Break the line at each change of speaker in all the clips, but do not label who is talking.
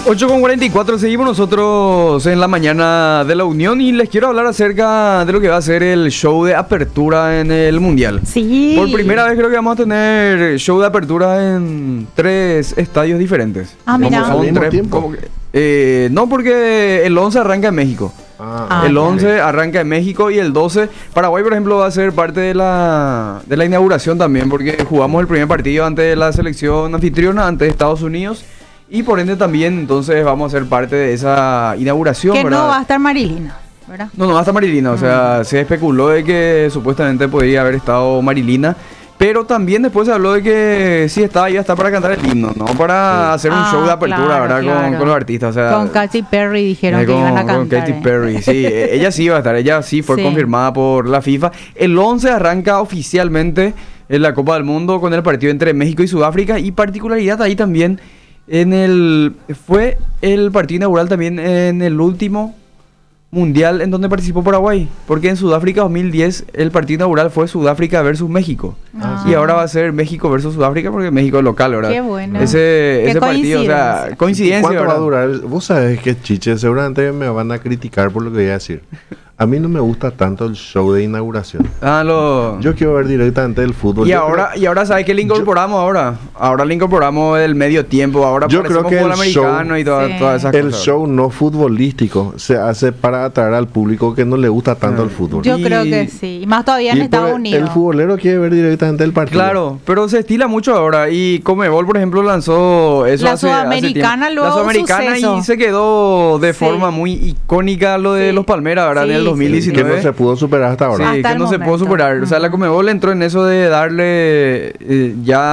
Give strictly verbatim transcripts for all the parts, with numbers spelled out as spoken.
ocho con cuarenta y cuatro, seguimos nosotros en la mañana de la Unión y les quiero hablar acerca de lo que va a ser el show de apertura en el Mundial.
Sí.
Por primera vez creo que vamos a tener show de apertura en tres estadios diferentes.
Ah, mira.
Son
¿Al mismo
tres-
tiempo?
como que- eh, no, porque el once arranca en México.
Ah,
el
ya.
once arranca en México y el doce, Paraguay, por ejemplo, va a ser parte de la, de la inauguración también, porque jugamos el primer partido ante la selección anfitriona, ante Estados Unidos, y por ende también entonces vamos a ser parte de esa inauguración.
Que
¿verdad?
no va a estar Marilina, ¿verdad?
No, no va a estar Marilina, o sea, se especuló de que supuestamente podría haber estado Marilina, pero también después se habló de que sí estaba, iba a estar para cantar el himno, no para hacer un
Ah,
show de apertura,
claro,
¿verdad? Con,
claro.
con los artistas, o sea...
Con Katy Perry dijeron
Eh,
que
con,
iban a
con
cantar.
Katy
eh.
Perry, sí, eh, ella sí iba a estar, ella sí fue
Sí.
confirmada por la FIFA. El once arranca oficialmente en la Copa del Mundo con el partido entre México y Sudáfrica, y particularidad ahí también en el fue el partido inaugural también en el último mundial en donde participó Paraguay, porque en Sudáfrica dos mil diez el partido inaugural fue Sudáfrica versus México.
Ah.
Y ahora va a ser México versus Sudáfrica porque México es local, ¿verdad?
Qué bueno.
Ese,
Qué
ese partido, o sea,
coincidencia.
coincidencia,
¿Cuánto va a
¿verdad?
durar? Vos sabés que chiche, seguramente me van a criticar por lo que voy a decir. A mí no me gusta tanto el show de inauguración.
Ah, lo...
Yo quiero ver directamente el fútbol.
Y
Yo
ahora,
creo-
y ahora ¿sabes qué le incorporamos ahora? Ahora le incorporamos el medio tiempo, ahora
Yo
parecemos
creo que
fútbol
el show-
americano y toda-
Sí.
todas esas
el
cosas.
show no futbolístico se hace para atraer al público que no le gusta tanto el fútbol.
Yo
Y-
creo que sí. Y más todavía en
Y
Estados
por-
Unidos.
El futbolero quiere ver directamente el partido.
Claro, pero se estila mucho ahora. Y Comebol, por ejemplo, lanzó eso
La
hace, hace
Sudamericana
tiempo.
luego
La Sudamericana
suceso.
y se quedó de
Sí.
forma muy icónica lo de
Sí.
los Palmeras, ¿verdad?
Sí,
en el
sí,
dos mil
Que
diecinueve.
no se pudo superar hasta ahora.
Sí,
Hasta
que
el
no se pudo
momento.
superar. O sea, la
Ujú.
Conmebol entró en eso de darle eh,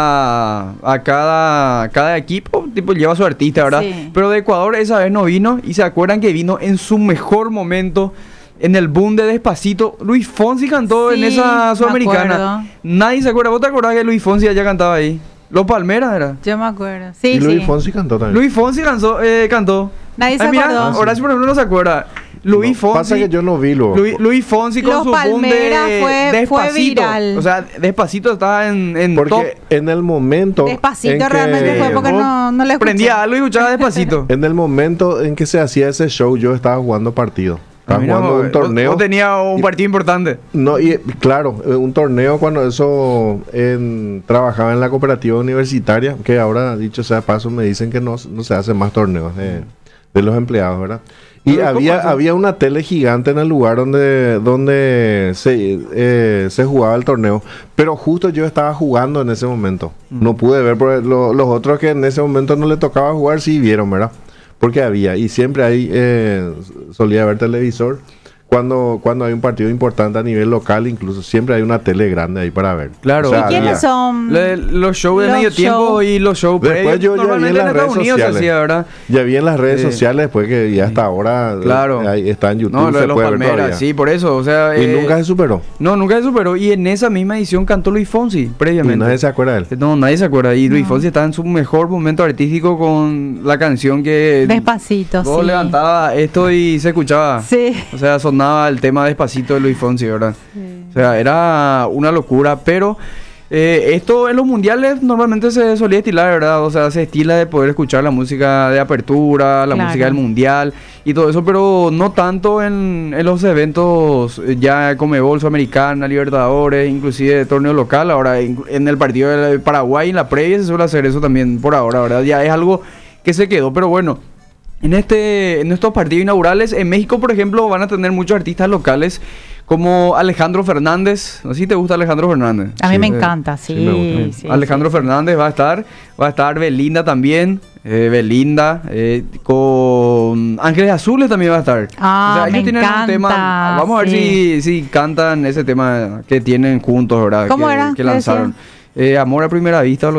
ya a cada, cada equipo, tipo, lleva su artista, ¿verdad?
Sí.
Pero de Ecuador esa vez no vino y se acuerdan que vino en su mejor momento. En el boom de Despacito, Luis Fonsi cantó
Sí,
en esa
me
Sudamericana.
acuerdo.
Nadie se acuerda. ¿Vos te acordás que Luis Fonsi ya cantaba ahí? Los Palmeras era.
Yo me acuerdo. Sí,
Y Luis
sí.
Fonsi cantó también.
Luis Fonsi lanzó, eh, cantó.
Nadie se
Ay, mira,
acordó.
Horacio, por ejemplo, no se acuerda. Luis
No,
Fonsi.
Pasa que yo no vi lo.
Luis, Luis Fonsi con
Los
su boom de
Palmeras fue- fue
Despacito.
viral.
O sea, Despacito estaba en, en top.
Porque en el momento.
Despacito
en que-
realmente fue porque
Vos
no, no le escuché.
Prendía algo y escuchaba Despacito.
En el momento en que se hacía ese show, yo estaba jugando partido. Estaba
Mira,
jugando
vos-
un torneo.
vos tenía un
y-
partido importante.
No, y claro, eh, un torneo cuando eso en- trabajaba en la cooperativa universitaria, que ahora, dicho sea de paso, me dicen que no, no se hacen más torneos de, de los empleados, ¿verdad? Y
Pero, ¿cómo
había,
eso?
había una tele gigante en el lugar donde, donde se, eh, se jugaba el torneo, pero justo yo estaba jugando en ese momento.
Mm.
No pude ver, porque lo- los otros que en ese momento no le tocaba jugar, sí vieron, ¿verdad? Porque había, y siempre ahí eh, solía haber televisor. Cuando, cuando hay un partido importante a nivel local, incluso siempre hay una tele grande ahí para ver.
Claro.
O sea,
¿Y quiénes
había.
son?
Le- los shows de
Los
medio
shows.
tiempo y los shows
Después
previos.
yo ya vi en
Normalmente
las
en Estados
redes
Unidos se
sociales.
hacía, ¿verdad?
Ya vi en las redes
Sí.
sociales después que ya hasta ahora eh,
Claro.
ahí está en YouTube,
No, lo
se
de los
puede ver
Palmeras,
todavía.
sí, por eso. O sea,
Y
eh,
nunca se superó.
No, nunca se superó. Y en esa misma edición cantó Luis Fonsi,
Y
previamente.
nadie se acuerda de él.
No, nadie se acuerda. Y Luis
No.
Fonsi estaba en su mejor momento artístico con la canción que...
Despacito,
Vos
sí.
levantaba esto y se escuchaba.
Sí.
O sea, sonaba el tema Despacito de Luis Fonsi, ¿verdad? O sea, era una locura, pero eh, esto en los mundiales normalmente se solía estilar, ¿verdad? O sea, se estila de poder escuchar la música de apertura, la
Claro.
música del mundial y todo eso, pero no tanto en, en los eventos eh, ya Conmebol, Sudamericana, Libertadores, inclusive torneo local. Ahora, en, en el partido de Paraguay, en la previa, se suele hacer eso también por ahora, ¿verdad? Ya es algo que se quedó, pero bueno. En, este, en estos partidos inaugurales, en México, por ejemplo, van a tener muchos artistas locales como Alejandro Fernández. No sé si te gusta Alejandro Fernández.
A mí
Sí.
me
Eh,
encanta, sí.
sí me gusta.
sí,
Alejandro
sí.
Fernández va a estar. Va a estar Belinda también. eh, Belinda. eh, con Ángeles Azules también va a estar.
Ah, me
tienen
encanta,
un tema. Vamos a ver
sí.
si, si cantan ese tema que tienen juntos, ¿verdad?
¿Cómo
que,
era?
que
¿Qué
lanzaron. Eh, Amor a primera vista.